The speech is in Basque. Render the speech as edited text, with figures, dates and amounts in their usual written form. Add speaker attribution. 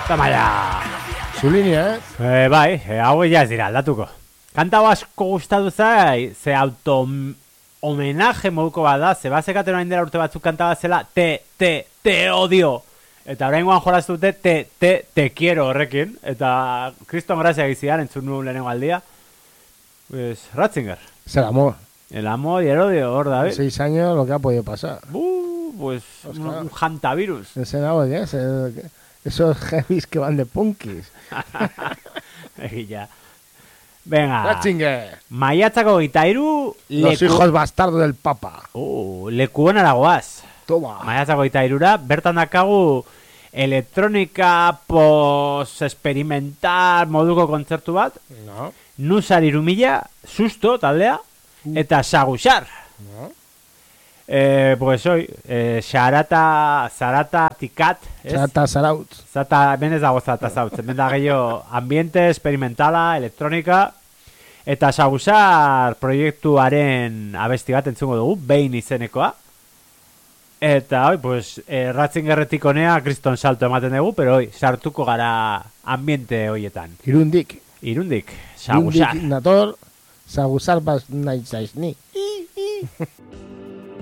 Speaker 1: Tama ya.
Speaker 2: Su linea,
Speaker 1: Bai, hau ja ez dira aldatuko. Kanta asko gustatu zai, ze homenaje moduko bada, ze bazekaten orain dela urte batzuk kanta bat zela, te odio. Eta oraingoan jolaztu dute, te quiero horrekin. Eta Kriston Grazia gizian, entzun nuen lehenengo aldia. Pues, Ratzinger.
Speaker 2: es el amor.
Speaker 1: El amor y el odio, hor da,
Speaker 2: 6 años lo que ha podido pasar.
Speaker 1: Pues,
Speaker 2: claro.
Speaker 1: un hantavirus.
Speaker 2: Ese no, ¿qué es? Esos heavies que van de punkis.
Speaker 1: Ya. Venga.
Speaker 2: Ratzinger.
Speaker 1: Maiatzako 23
Speaker 2: Los hijos bastardos del Papa.
Speaker 1: Lekuonara goaz.
Speaker 2: Toma.
Speaker 1: Maiatzako 23 bertan dakagu elektronika post-experimental moduko kontzertu bat.
Speaker 2: No.
Speaker 1: Nusar Irumilla, Susto taldea, eta Sagusar.
Speaker 2: No.
Speaker 1: Pues hoy, Zarata Tikat, ez?
Speaker 2: Zarata Zarautz.
Speaker 1: Ben ez dago Zarata Zarautz, ben da gehiago ambiente, experimentala, elektronika, eta Sagusar proiektuaren abesti bat entzungo dugu, behin izenekoa. Eta hoi, pues, Ratzingerretik honea kriston salto ematen dugu, pero hoi, sartuko gara ambiente hoietan.
Speaker 2: Irundik.
Speaker 1: Irundik, Sagusar.
Speaker 2: Irundik nator, Sagusar bas nahi zaizni.